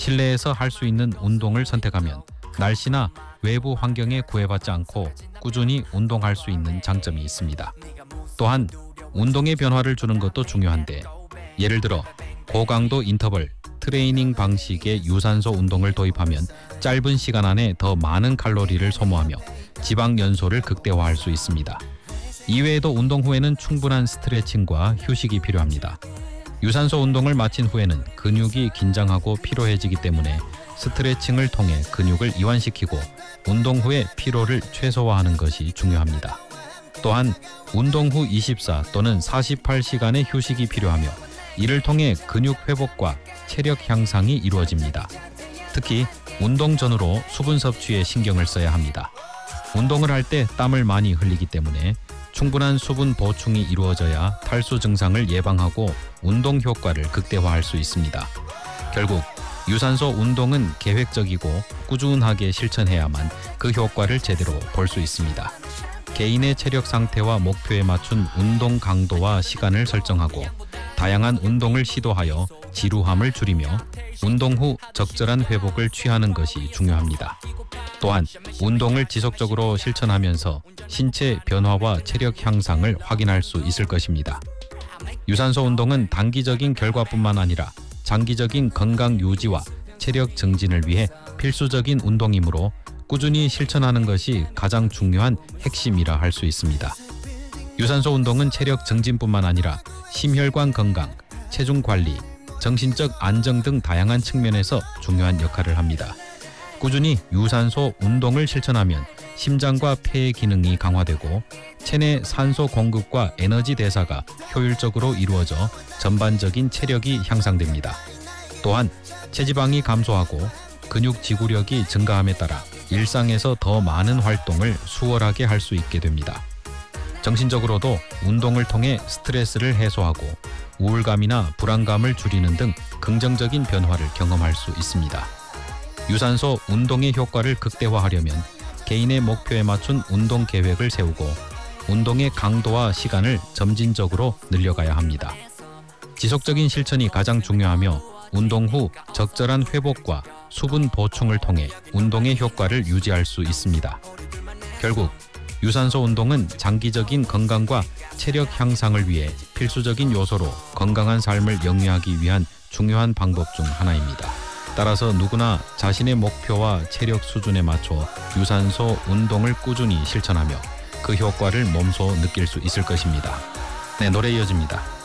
실내에서 할 수 있는 운동을 선택하면 날씨나 외부 환경에 구애받지 않고 꾸준히 운동할 수 있는 장점이 있습니다. 또한 운동의 변화를 주는 것도 중요한데, 예를 들어 고강도 인터벌 트레이닝 방식의 유산소 운동을 도입하면 짧은 시간 안에 더 많은 칼로리를 소모하며 지방 연소를 극대화할 수 있습니다. 이외에도 운동 후에는 충분한 스트레칭과 휴식이 필요합니다. 유산소 운동을 마친 후에는 근육이 긴장하고 피로해지기 때문에 스트레칭을 통해 근육을 이완시키고 운동 후에 피로를 최소화하는 것이 중요합니다. 또한 운동 후 24 또는 48시간의 휴식이 필요하며 이를 통해 근육 회복과 체력 향상이 이루어집니다. 특히 운동 전후로 수분 섭취에 신경을 써야 합니다. 운동을 할 때 땀을 많이 흘리기 때문에 충분한 수분 보충이 이루어져야 탈수 증상을 예방하고 운동 효과를 극대화할 수 있습니다. 결국 유산소 운동은 계획적이고 꾸준하게 실천해야만 그 효과를 제대로 볼 수 있습니다. 개인의 체력 상태와 목표에 맞춘 운동 강도와 시간을 설정하고 다양한 운동을 시도하여 지루함을 줄이며 운동 후 적절한 회복을 취하는 것이 중요합니다. 또한 운동을 지속적으로 실천하면서 신체 변화와 체력 향상을 확인할 수 있을 것입니다. 유산소 운동은 단기적인 결과뿐만 아니라 장기적인 건강 유지와 체력 증진을 위해 필수적인 운동이므로 꾸준히 실천하는 것이 가장 중요한 핵심이라 할 수 있습니다. 유산소 운동은 체력 증진뿐만 아니라 심혈관 건강, 체중 관리, 정신적 안정 등 다양한 측면에서 중요한 역할을 합니다. 꾸준히 유산소 운동을 실천하면 심장과 폐의 기능이 강화되고 체내 산소 공급과 에너지 대사가 효율적으로 이루어져 전반적인 체력이 향상됩니다. 또한 체지방이 감소하고 근육 지구력이 증가함에 따라 일상에서 더 많은 활동을 수월하게 할 수 있게 됩니다. 정신적으로도 운동을 통해 스트레스를 해소하고 우울감이나 불안감을 줄이는 등 긍정적인 변화를 경험할 수 있습니다. 유산소 운동의 효과를 극대화하려면 개인의 목표에 맞춘 운동 계획을 세우고 운동의 강도와 시간을 점진적으로 늘려가야 합니다. 지속적인 실천이 가장 중요하며 운동 후 적절한 회복과 수분 보충을 통해 운동의 효과를 유지할 수 있습니다. 결국 유산소 운동은 장기적인 건강과 체력 향상을 위해 필수적인 요소로 건강한 삶을 영위하기 위한 중요한 방법 중 하나입니다. 따라서 누구나 자신의 목표와 체력 수준에 맞춰 유산소 운동을 꾸준히 실천하며 그 효과를 몸소 느낄 수 있을 것입니다. 네, 노래 이어집니다.